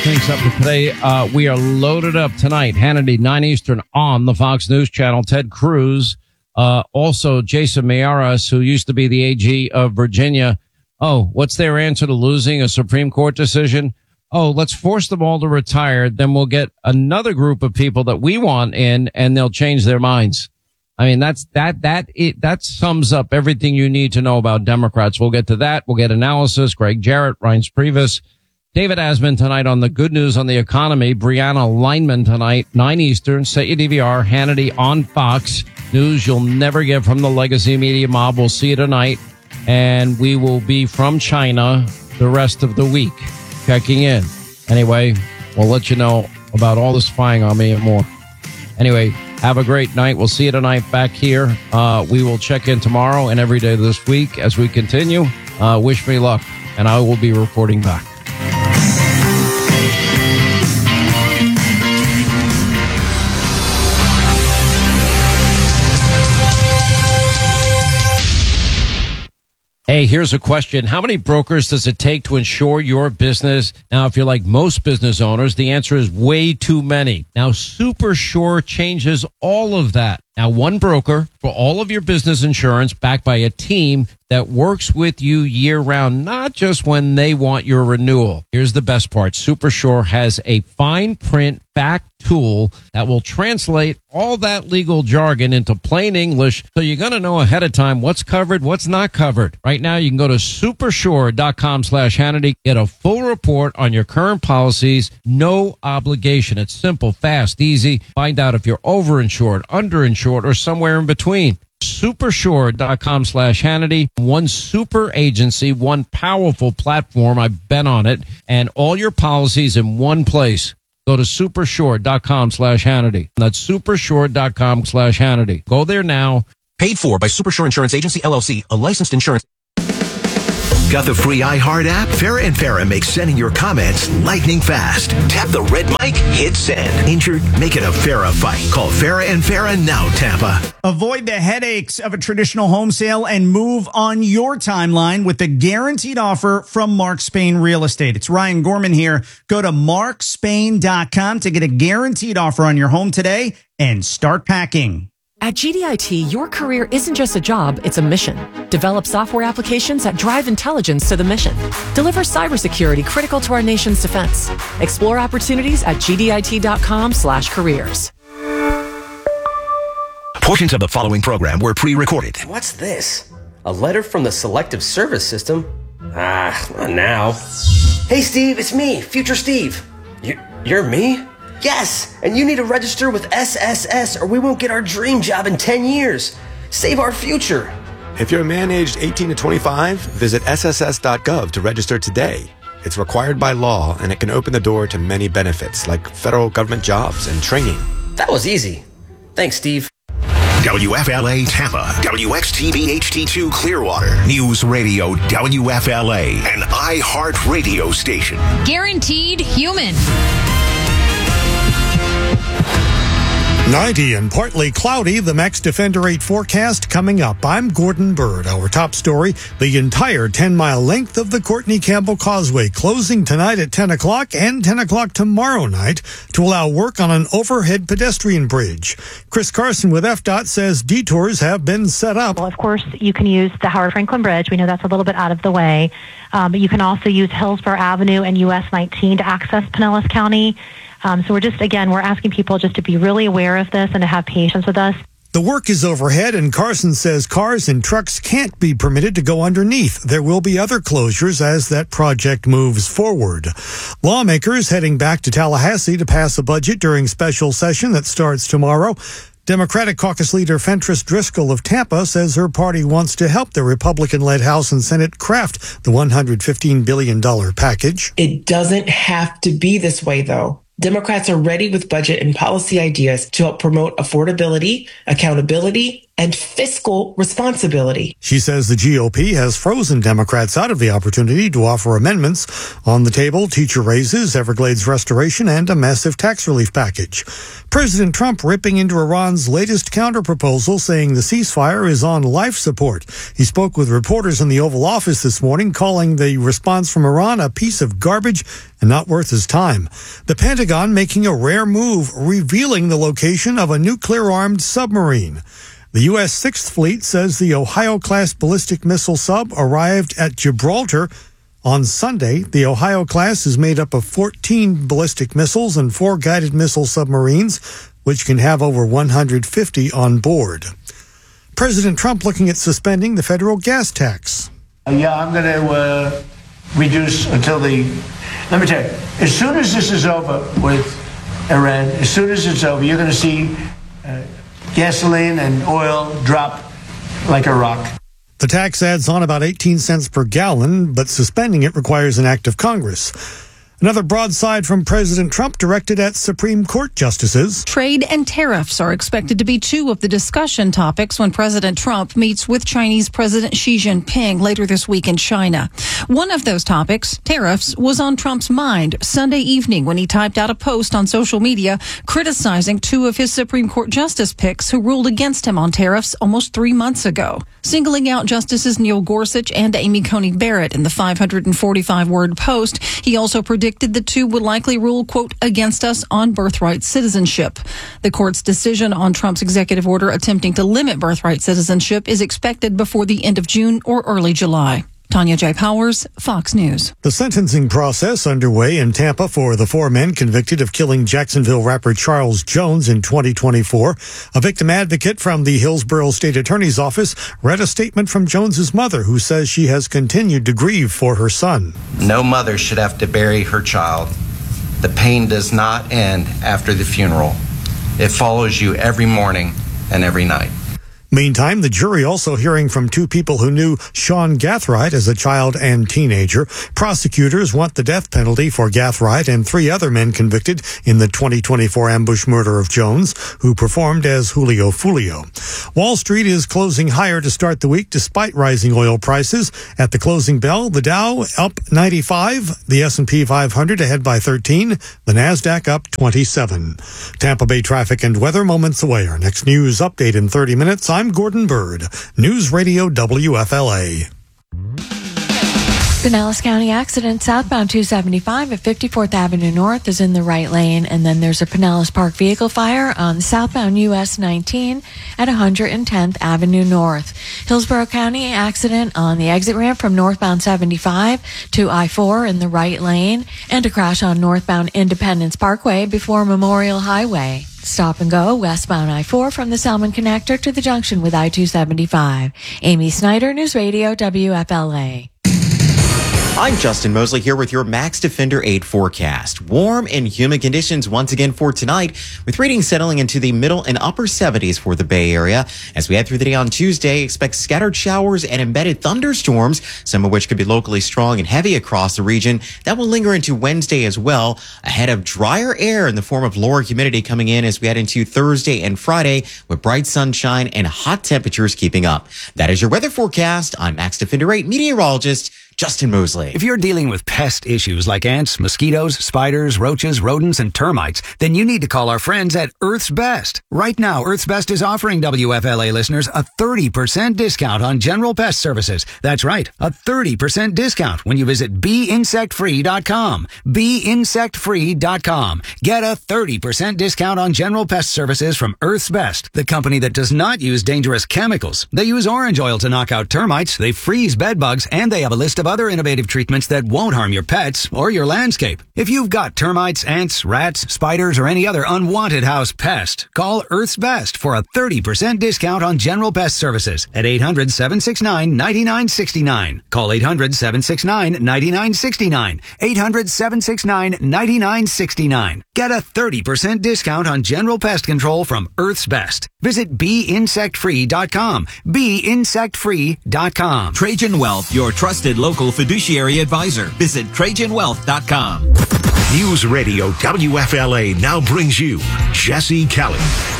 things up today. We are loaded up tonight. Hannity, 9 Eastern on the Fox News Channel. Ted Cruz, also Jason Miyares, who used to be the AG of Virginia. Oh, what's their answer to losing a Supreme Court decision? Oh, let's force them all to retire. Then we'll get another group of people that we want in, and they'll change their minds. I mean, that sums up everything you need to know about Democrats. We'll get to that. We'll get analysis. Greg Jarrett, Ryan Previs, David Asman tonight on the good news on the economy. Brianna Lineman tonight, 9 Eastern. Set your DVR. Hannity on Fox News. You'll never get from the legacy media mob. We'll see you tonight. And we will be from China the rest of the week, checking in. Anyway, we'll let you know about all the spying on me and more. Anyway, have a great night. We'll see you tonight back here. We will check in tomorrow and every day this week as we continue. Wish me luck, and I will be reporting back. Hey, here's a question. How many brokers does it take to insure your business? Now, if you're like most business owners, the answer is way too many. Now, SuperSure changes all of that. Now, one broker for all of your business insurance backed by a team that works with you year round, not just when they want your renewal. Here's the best part. SuperSure has a fine print back tool that will translate all that legal jargon into plain English, so you're going to know ahead of time what's covered, what's not covered. Right now, you can go to supersure.com/Hannity, get a full report on your current policies, no obligation. It's simple, fast, easy. Find out if you're overinsured, underinsured, or somewhere in between. Supersure.com/Hannity. One super agency, one powerful platform. I've been on it, and all your policies in one place. Go to supersure.com/Hannity. That's supersure.com/Hannity. Go there now. Paid for by Supersure Insurance Agency, LLC, a licensed insurance. Got the free iHeart app? Farrah and Farrah makes sending your comments lightning fast. Tap the red mic, hit send. Injured? Make it a Farrah fight. Call Farrah and Farrah now, Tampa. Avoid the headaches of a traditional home sale and move on your timeline with the guaranteed offer from Mark Spain Real Estate. It's Ryan Gorman here. Go to markspain.com to get a guaranteed offer on your home today and start packing. At GDIT, your career isn't just a job, it's a mission. Develop software applications that drive intelligence to the mission. Deliver cybersecurity critical to our nation's defense. Explore opportunities at gdit.com/careers. Portions of the following program were pre-recorded. What's this? A letter from the Selective Service System? Not now. Hey, Steve, it's me, Future Steve. You're me? Yes, and you need to register with SSS or we won't get our dream job in 10 years. Save our future. If you're a man aged 18 to 25, visit sss.gov to register today. It's required by law, and it can open the door to many benefits like federal government jobs and training. That was easy. Thanks, Steve. WFLA Tampa, WXTV HD2 Clearwater, News Radio WFLA, an iHeart radio station. Guaranteed human. 90 and partly cloudy, the Max Defender 8 forecast coming up. I'm Gordon Bird. Our top story, the entire 10-mile length of the Courtney Campbell Causeway closing tonight at 10 o'clock and 10 o'clock tomorrow night to allow work on an overhead pedestrian bridge. Chris Carson with FDOT says detours have been set up. Well, of course, you can use the Howard Franklin Bridge. We know that's a little bit out of the way. But you can also use Hillsborough Avenue and US 19 to access Pinellas County. So we're asking people just to be really aware of this and to have patience with us. The work is overhead, and Carson says cars and trucks can't be permitted to go underneath. There will be other closures as that project moves forward. Lawmakers heading back to Tallahassee to pass a budget during special session that starts tomorrow. Democratic caucus leader Fentress Driscoll of Tampa says her party wants to help the Republican-led House and Senate craft the $115 billion package. It doesn't have to be this way, though. Democrats are ready with budget and policy ideas to help promote affordability, accountability, and fiscal responsibility. She says the GOP has frozen Democrats out of the opportunity to offer amendments. On the table, teacher raises, Everglades restoration, and a massive tax relief package. President Trump ripping into Iran's latest counterproposal, saying the ceasefire is on life support. He spoke with reporters in the Oval Office this morning, calling the response from Iran a piece of garbage and not worth his time. The Pentagon making a rare move, revealing the location of a nuclear-armed submarine. The U.S. Sixth Fleet says the Ohio-class ballistic missile sub arrived at Gibraltar on Sunday. The Ohio class is made up of 14 ballistic missiles and 4 guided missile submarines, which can have over 150 on board. President Trump looking at suspending the federal gas tax. Yeah, I'm going to reduce until let me tell you, as soon as this is over with Iran, as soon as it's over, you're going to see gasoline and oil drop like a rock. The tax adds on about 18 cents per gallon, but suspending it requires an act of Congress. Another broadside from President Trump directed at Supreme Court justices. Trade and tariffs are expected to be 2 of the discussion topics when President Trump meets with Chinese President Xi Jinping later this week in China. One of those topics, tariffs, was on Trump's mind Sunday evening when he typed out a post on social media criticizing 2 of his Supreme Court justice picks who ruled against him on tariffs almost 3 months ago, singling out Justices Neil Gorsuch and Amy Coney Barrett in the 545-word post. He also predicted the 2 would likely rule, quote, against us on birthright citizenship. The court's decision on Trump's executive order attempting to limit birthright citizenship is expected before the end of June or early July. Tanya J. Powers, Fox News. The sentencing process underway in Tampa for the 4 men convicted of killing Jacksonville rapper Charles Jones in 2024. A victim advocate from the Hillsborough State Attorney's Office read a statement from Jones's mother, who says she has continued to grieve for her son. No mother should have to bury her child. The pain does not end after the funeral. It follows you every morning and every night. Meantime, the jury also hearing from 2 people who knew Sean Gathright as a child and teenager. Prosecutors want the death penalty for Gathright and 3 other men convicted in the 2024 ambush murder of Jones, who performed as Julio Fulio. Wall Street is closing higher to start the week despite rising oil prices. At the closing bell, the Dow up 95, the S&P 500 ahead by 13, the Nasdaq up 27. Tampa Bay traffic and weather moments away. Our next news update in 30 minutes. I'm Gordon Bird, News Radio WFLA. Pinellas County accident southbound 275 at 54th Avenue North is in the right lane, and then there's a Pinellas Park vehicle fire on southbound US 19 at 110th Avenue North. Hillsborough County accident on the exit ramp from northbound 75 to I-4 in the right lane, and a crash on northbound Independence Parkway before Memorial Highway. Stop and go westbound I-4 from the Salmon Connector to the junction with I-275. Amy Snyder, News Radio WFLA. I'm Justin Mosley here with your Max Defender 8 forecast. Warm and humid conditions once again for tonight, with readings settling into the middle and upper 70s for the Bay Area. As we head through the day on Tuesday, expect scattered showers and embedded thunderstorms, some of which could be locally strong and heavy across the region. That will linger into Wednesday as well, ahead of drier air in the form of lower humidity coming in as we head into Thursday and Friday, with bright sunshine and hot temperatures keeping up. That is your weather forecast. I'm Max Defender 8 meteorologist Justin Mosley. If you're dealing with pest issues like ants, mosquitoes, spiders, roaches, rodents, and termites, then you need to call our friends at Earth's Best. Right now, Earth's Best is offering WFLA listeners a 30% discount on general pest services. That's right, a 30% discount when you visit BeInsectFree.com. BeInsectFree.com. Get a 30% discount on general pest services from Earth's Best, the company that does not use dangerous chemicals. They use orange oil to knock out termites, they freeze bed bugs, and they have a list of other innovative treatments that won't harm your pets or your landscape. If you've got termites, ants, rats, spiders, or any other unwanted house pest, call Earth's Best for a 30% discount on general pest services at 800-769-9969. Call 800-769-9969. 800-769-9969. Get a 30% discount on general pest control from Earth's Best. Visit BeInsectFree.com. BeInsectFree.com. Trajan Wealth, your trusted local fiduciary advisor. Visit TrajanWealth.com. News Radio WFLA now brings you Jesse Kelly.